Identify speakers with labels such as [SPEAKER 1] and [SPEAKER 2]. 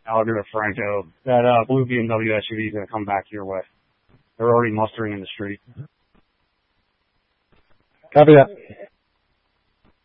[SPEAKER 1] Alligator Franco. That blue BMW SUV is going to come back your way. They're already mustering in the street.
[SPEAKER 2] Copy that.